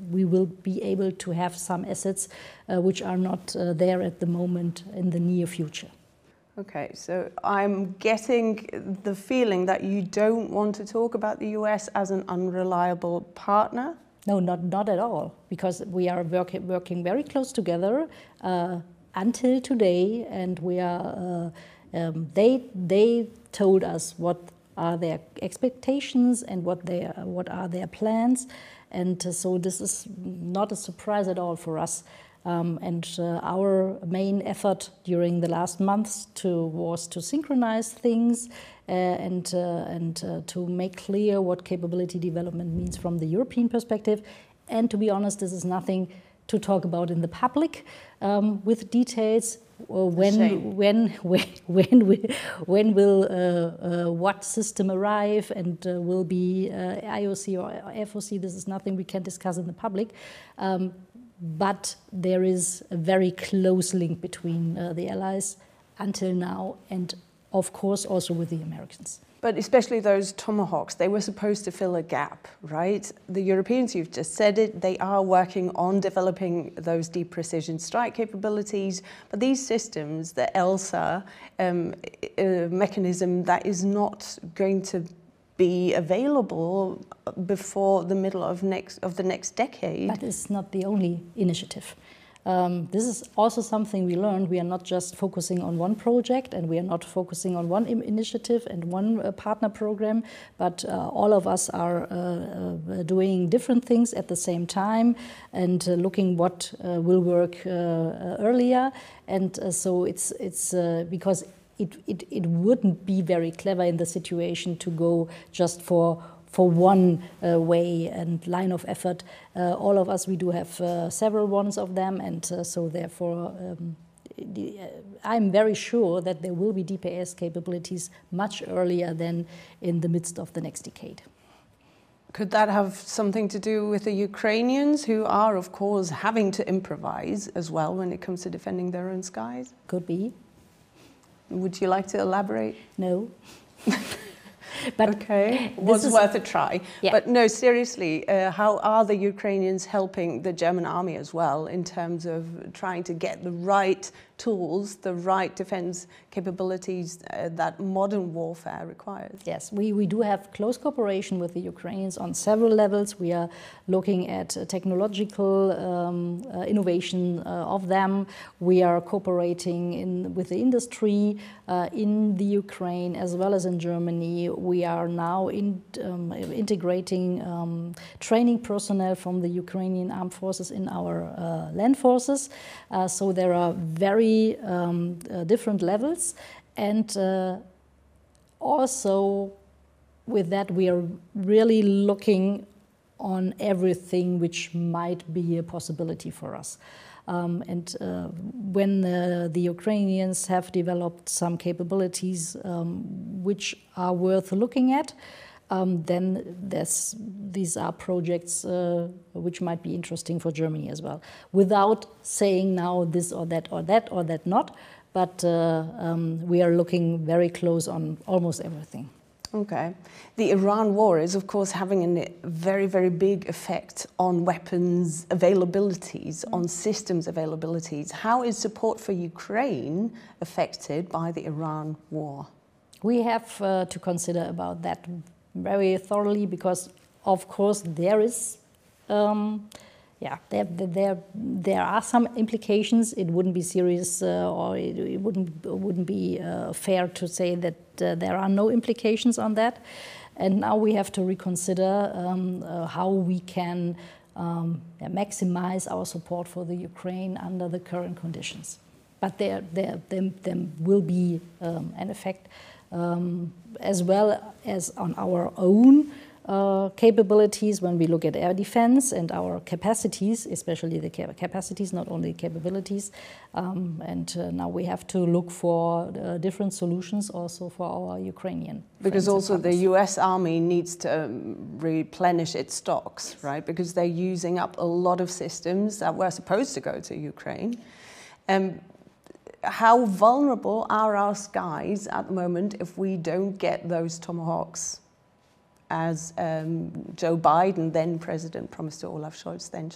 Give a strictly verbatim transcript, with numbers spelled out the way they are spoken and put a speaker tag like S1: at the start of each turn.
S1: we will be able to have some assets uh, which are not uh, there at the moment in the near future.
S2: Okay, so I'm getting the feeling that you don't want to talk about the U S as an unreliable partner?
S1: No, not, not at all, because we are work, working very close together uh, until today, and we are, uh, um, they, they told us what are their expectations and what, they, what are their plans, and uh, so this is not a surprise at all for us. Um, and uh, our main effort during the last months to, was to synchronize things uh, and, uh, and uh, to make clear what capability development means from the European perspective. And to be honest, this is nothing to talk about in the public um, with details. Uh, when, when, when, when, we, when will uh, uh, what system arrive and uh, will be uh, I O C or F O C, this is nothing we can discuss in the public. Um, But there is a very close link between uh, the Allies until now, and of course also with the Americans.
S2: But especially those Tomahawks, they were supposed to fill a gap, right? The Europeans, you've just said it, they are working on developing those deep precision strike capabilities. But these systems, the ELSA um, uh, mechanism, that is not going to be available before the middle of next of the next decade.
S1: But it's not the only initiative. Um, this is also something we learned. We are not just focusing on one project, and we are not focusing on one initiative and one uh, partner program, but uh, all of us are uh, uh, doing different things at the same time and uh, looking what uh, will work uh, uh, earlier. And uh, so it's, it's uh, because It, it, it wouldn't be very clever in the situation to go just for for one uh, way and line of effort. Uh, all of us, we do have uh, several ones of them, and uh, so therefore um, the, uh, I'm very sure that there will be D P S capabilities much earlier than in the midst of the next decade.
S2: Could that have something to do with the Ukrainians, who are, of course, having to improvise as well when it comes to defending their own skies?
S1: Could be.
S2: Would you like to elaborate?
S1: No. But
S2: okay, was worth a try.
S1: Yeah.
S2: But no, seriously, uh, how are the Ukrainians helping the German army as well in terms of trying to get the right tools, the right defense capabilities uh, that modern warfare requires?
S1: Yes, we, we do have close cooperation with the Ukrainians on several levels. We are looking at uh, technological um, uh, innovation uh, of them. We are cooperating in, with the industry uh, in the Ukraine as well as in Germany. We are now in, um, integrating um, training personnel from the Ukrainian armed forces in our uh, land forces. Uh, so there are very um, uh, different levels, and uh, also with that we are really looking on everything which might be a possibility for us. Um, and uh, when uh, the Ukrainians have developed some capabilities um, which are worth looking at, um, then there's, these are projects uh, which might be interesting for Germany as well, without saying now this or that or that or that not, but uh, um, we are looking very close on almost everything.
S2: Okay. The Iran war is, of course, having a very, very big effect on weapons availabilities, mm. on systems availabilities. How is support for Ukraine affected by the Iran war?
S1: We have uh, to consider about that very thoroughly, because, of course, there is, um, yeah, there, there, there are some implications. It wouldn't be serious uh, or it, it wouldn't, wouldn't be uh, fair to say that uh, there are no implications on that. And now we have to reconsider um, uh, how we can um, yeah, maximize our support for the Ukraine under the current conditions. But there, there, there, there will be um, an effect um, as well as on our own uh, capabilities when we look at air defense and our capacities, especially the capacities, not only capabilities. Um, and uh, now we have to look for uh, different solutions also for our Ukrainian.
S2: Because also the U S Army needs to um, replenish its stocks, right? Because they're using up a lot of systems that were supposed to go to Ukraine. Um, how vulnerable are our skies at the moment if we don't get those Tomahawks, as um, Joe Biden, then President, promised to Olaf Scholz, then